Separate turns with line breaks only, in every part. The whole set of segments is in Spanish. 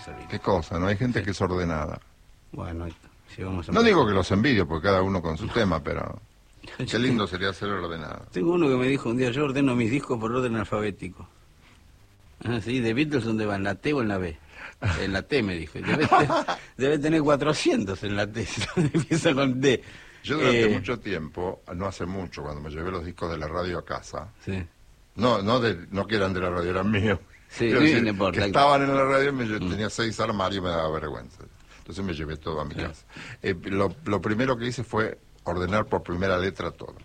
responsabilidad.
¿Qué cosa? ¿No hay gente
Sí.
que es ordenada?
Bueno, si vamos a
No digo que los envidio, porque cada uno con su tema, pero qué lindo sería ser ordenado.
Tengo uno que me dijo un día, yo ordeno mis discos por orden alfabético. Ah, sí, de Beatles, ¿dónde va? ¿En la T o en la B? En la T, me dijo. Debe tener 400 en la T, si empieza con D.
Yo durante mucho tiempo, no hace mucho, cuando me llevé los discos de la radio a casa,
Sí,
no que eran de la radio, eran míos.
sí,
Quiero
no
decir,
importa.
que estaban en la radio, tenía 6 armarios y me daba vergüenza. Entonces me llevé todo a mi
Claro.
casa. Lo primero que hice fue ordenar por primera letra todo.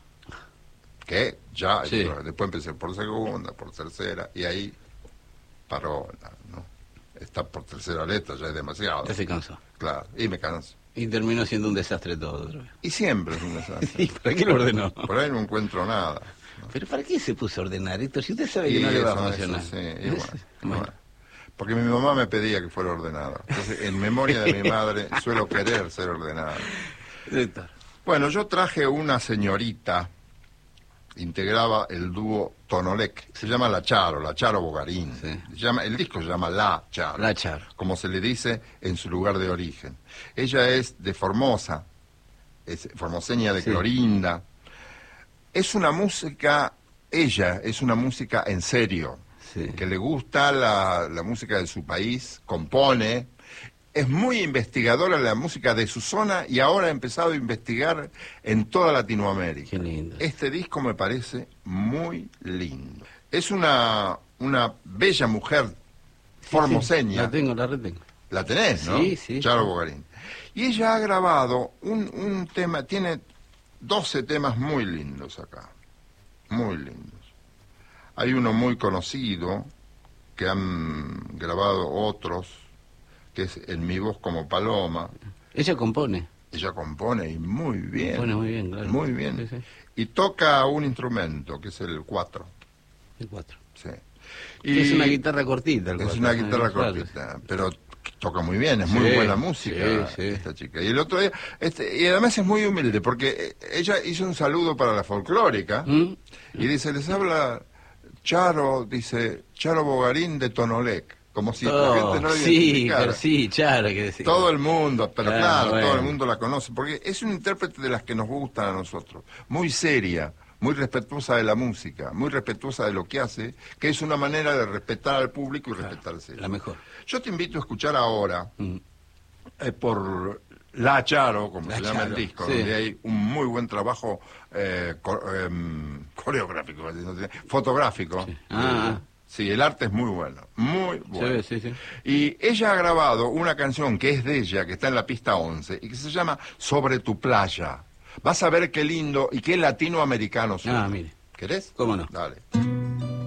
Que ya,
Sí.
después empecé por segunda, por tercera, y ahí paró, ¿no? Está por tercera letra, ya es demasiado.
Ya se cansó.
Claro, y me canso.
Y terminó siendo un desastre todo otra vez.
Y siempre es un desastre.
¿Y para qué lo ordenó?
Por ahí no encuentro nada.
¿Pero para qué se puso a ordenar esto? Si usted sabe que
Y
no le va a
eso,
funcionar.
sí, y bueno,
Bueno.
porque mi mamá me pedía que fuera ordenado. Entonces, en memoria de mi madre, suelo querer ser ordenado.
Doctor.
Bueno, yo traje una señorita, integraba el dúo Tonolec, se llama La Charo Bogarín.
Sí.
El disco se llama La Charo.
La Charo.
Como se le dice en su lugar de origen. Ella es de Formosa, es formoseña de
Sí.
Clorinda. Es una música, ella es una música en serio,
Sí.
que le gusta la música de su país, compone, es muy investigadora de la música de su zona y ahora ha empezado a investigar en toda Latinoamérica.
Qué lindo.
Este disco me parece muy lindo. Es una bella mujer formoseña.
La tengo, la retengo.
La tenés, ¿no?
Sí, sí.
Charo Bogarín. Y ella ha grabado un tema, tiene 12 temas muy lindos acá, muy lindos. Hay uno muy conocido, que han grabado otros, que es En mi voz como paloma.
Ella compone.
Ella compone y muy bien.
Compone muy bien, claro.
Muy bien.
Sí, sí.
Y toca un instrumento, que es el 4.
El 4.
Sí.
Es una guitarra cortita. El
Es
cuatro,
una
¿no?
guitarra
Claro.
cortita, pero toca muy bien, es muy
Sí,
buena música
sí, sí.
esta chica. Y el otro día, y además es muy humilde, porque ella hizo un saludo para la folclórica,
¿Mm?
y dice, les habla Charo, dice, Charo Bogarín de Tonolec, como si la gente no la
sí,
identificara.
pero sí, Charo, que decir.
Todo el mundo, pero
Claro,
claro,
bueno.
todo el mundo la conoce, porque es un intérprete de las que nos gustan a nosotros, muy seria, muy respetuosa de la música, muy respetuosa de lo que hace, que es una manera de respetar al público y respetarse.
La mejor.
Yo te invito a escuchar ahora,
Mm.
por La Charo, como
La
se llama el
Charo,
disco,
sí.
donde hay un muy buen trabajo coreográfico, fotográfico.
Sí. Ah.
Sí, el arte es muy bueno, muy bueno.
Sí, sí, sí.
Y ella ha grabado una canción que es de ella, que está en la pista 11, y que se llama Sobre tu playa. Vas a ver qué lindo y qué latinoamericano suena.
Ah, mire.
¿Querés?
¿Cómo no?
Dale.